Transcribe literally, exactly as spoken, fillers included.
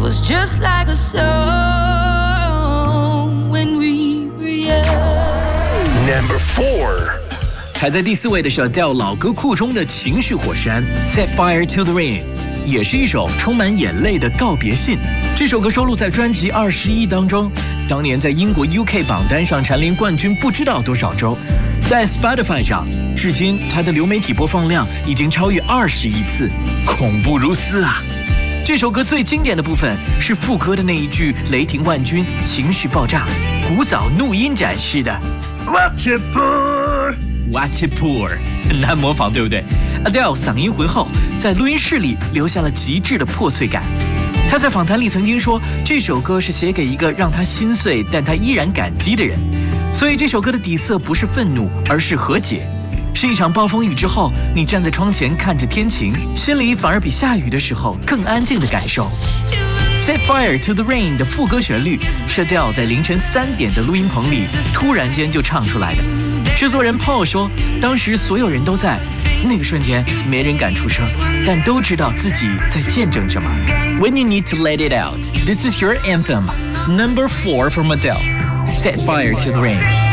was just like a song when we were young. Number four. 排在第四位的是 Adele 老歌库中的情绪火山 Set Fire to the Rain， 也是一首充满眼泪的告别信。这首歌收录在专辑二十一当中，当年在英国 U K 榜单上蝉联冠军不知道多少周，在 Spotify 上至今它的流媒体播放量已经超越二十亿次，恐怖如斯啊。这首歌最经典的部分是副歌的那一句雷霆万钧，情绪爆炸，古早怒音展示的 Watch it pour，Watch it pour， 很难模仿，对不对 ？Adele 嗓音浑厚，在录音室里留下了极致的破碎感。他在访谈里曾经说，这首歌是写给一个让他心碎但他依然感激的人。所以这首歌的底色不是愤怒，而是和解。是一场暴风雨之后，你站在窗前看着天晴，心里反而比下雨的时候更安静的感受。Set Fire to the Rain 的副歌旋律是 Adele 在凌晨三点的录音棚里突然间就唱出来的。制作人 Paul 说，当时所有人都在，那个瞬间没人敢出声，但都知道自己在见证什么。When you need to let it out, this is your anthem. Number four from Adele. Set Fire to the Rain.